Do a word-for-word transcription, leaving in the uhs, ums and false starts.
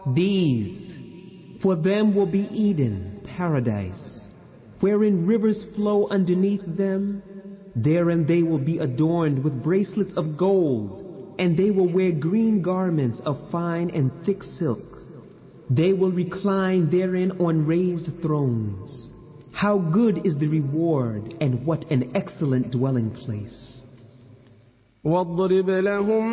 These, for them will be Eden, paradise, wherein rivers flow underneath them. Therein they will be adorned with bracelets of gold, and they will wear green garments of fine and thick silk. They will recline therein on raised thrones. How good is the reward, and what an excellent dwelling place. وَاضْرِبْ لَهُم